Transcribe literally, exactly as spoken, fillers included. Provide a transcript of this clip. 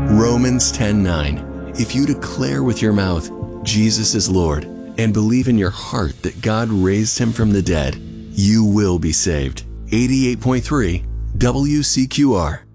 Romans ten nine. If you declare with your mouth, Jesus is Lord, and believe in your heart that God raised him from the dead, you will be saved. eighty-eight point three W C Q R.